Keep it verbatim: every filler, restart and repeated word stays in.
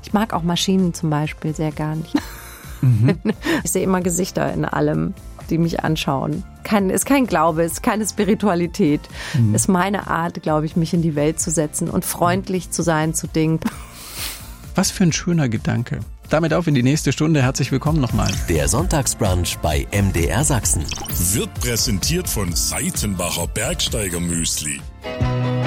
Ich mag auch Maschinen zum Beispiel sehr gern. Mhm. Ich sehe immer Gesichter in allem, die mich anschauen. Kein, ist kein Glaube, ist keine Spiritualität. Mhm. Ist meine Art, glaube ich, mich in die Welt zu setzen und freundlich zu sein zu Dingen. Was für ein schöner Gedanke. Damit auf in die nächste Stunde. Herzlich willkommen nochmal. Der Sonntagsbrunch bei M D R Sachsen wird präsentiert von Seitenbacher Bergsteiger Müsli.